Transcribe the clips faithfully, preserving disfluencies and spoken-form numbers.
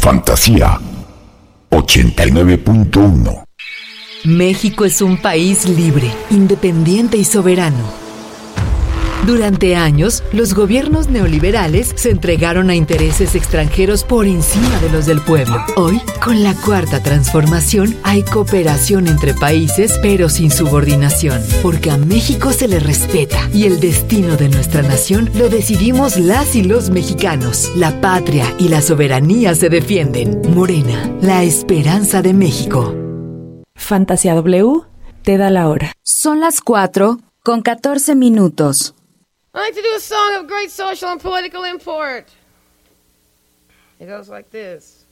Fantasía ochenta y nueve punto uno. México es un país libre, independiente y soberano. Durante años, los gobiernos neoliberales se entregaron a intereses extranjeros por encima de los del pueblo. Hoy, con la Cuarta Transformación, hay cooperación entre países, pero sin subordinación, porque a México se le respeta y el destino de nuestra nación lo decidimos las y los mexicanos. La patria y la soberanía se defienden. Morena, la esperanza de México. Fantasía W te da la hora. Son las cuatro con catorce minutos. I'd like to do a song of great social and political import. It goes like this.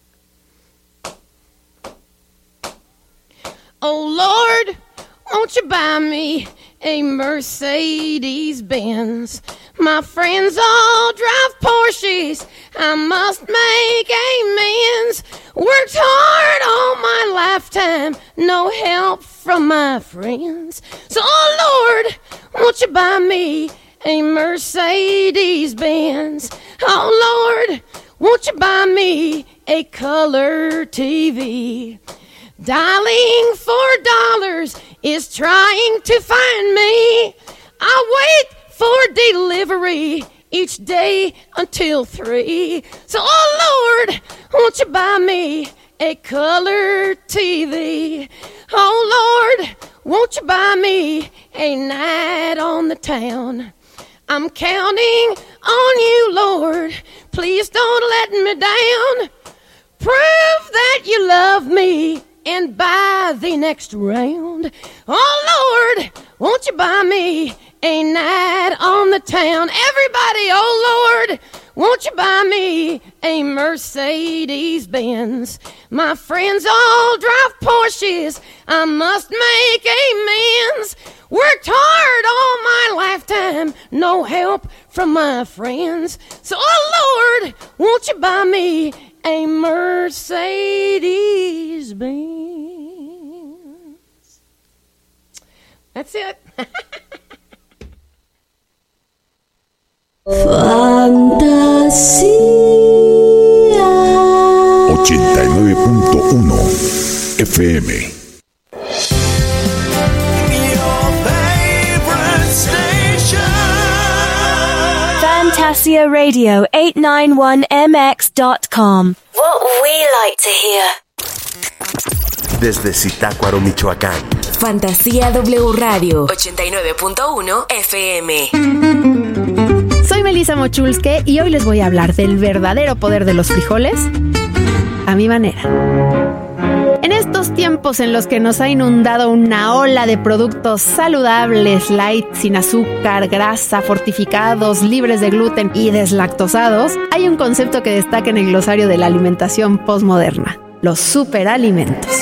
Oh Lord, won't you buy me a Mercedes-Benz? My friends all drive Porsches, I must make amends. Worked hard all my lifetime, no help from my friends. So oh Lord, won't you buy me a Mercedes-Benz? Oh Lord, won't you buy me a color T V? Dialing for dollars is trying to find me. I wait for delivery each day until three. So oh Lord, won't you buy me a color T V? Oh Lord, won't you buy me a night on the town? I'm counting on you, Lord. Please don't let me down. Prove that you love me and buy the next round. Oh, Lord, won't you buy me a night on the town? Everybody, oh, Lord, won't you buy me a Mercedes-Benz? My friends all drive Porsches. I must make amends. Worked hard all my lifetime, no help from my friends. So, oh Lord, won't you buy me a Mercedes-Benz? That's it. Fantasía ochenta y nueve punto uno F M. Fantasia Radio eight ninety-one M X dot com. What we like to hear. Desde Zitácuaro, Michoacán. Fantasía W Radio ochenta y nueve punto uno F M. Soy Melissa Mochulske y hoy les voy a hablar del verdadero poder de los frijoles a mi manera. En estos tiempos en los que nos ha inundado una ola de productos saludables, light, sin azúcar, grasa, fortificados, libres de gluten y deslactosados, hay un concepto que destaca en el glosario de la alimentación postmoderna: los superalimentos.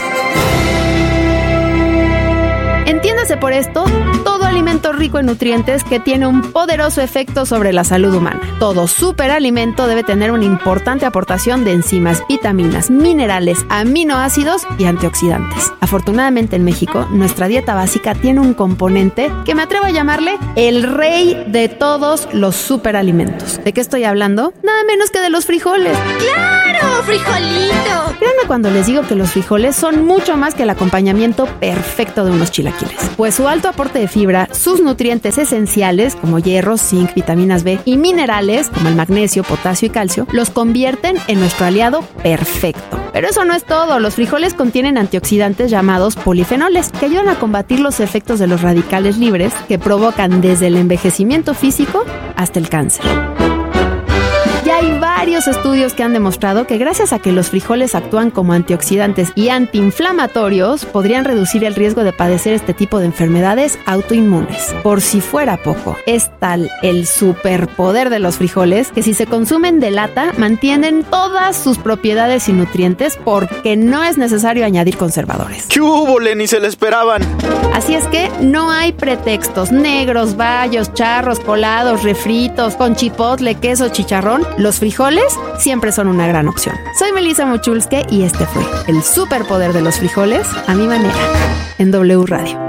Entiéndase por esto todo alimento rico en nutrientes que tiene un poderoso efecto sobre la salud humana. Todo superalimento debe tener una importante aportación de enzimas, vitaminas, minerales, aminoácidos y antioxidantes. Afortunadamente en México, nuestra dieta básica tiene un componente que me atrevo a llamarle el rey de todos los superalimentos. ¿De qué estoy hablando? Nada menos que de los frijoles. ¡Claro, frijolito! Créanme cuando les digo que los frijoles son mucho más que el acompañamiento perfecto de unos chilaquiles. Pues su alto aporte de fibra, sus nutrientes esenciales como hierro, zinc, vitaminas B y minerales como el magnesio, potasio y calcio los convierten en nuestro aliado perfecto. Pero eso no es todo. Los frijoles contienen antioxidantes llamados polifenoles que ayudan a combatir los efectos de los radicales libres que provocan desde el envejecimiento físico hasta el cáncer. Ya hay varios estudios que han demostrado que gracias a que los frijoles actúan como antioxidantes y antiinflamatorios, podrían reducir el riesgo de padecer este tipo de enfermedades autoinmunes. Por si fuera poco, es tal el superpoder de los frijoles que si se consumen de lata, mantienen todas sus propiedades y nutrientes porque no es necesario añadir conservadores. ¡Qué hubo, Ni se le esperaban! Así es que no hay pretextos: negros, bayos, charros, colados, refritos, con chipotle, queso, chicharrón. Los frijoles siempre son una gran opción. Soy Melissa Mochulske y este fue el superpoder de los frijoles a mi manera en W Radio.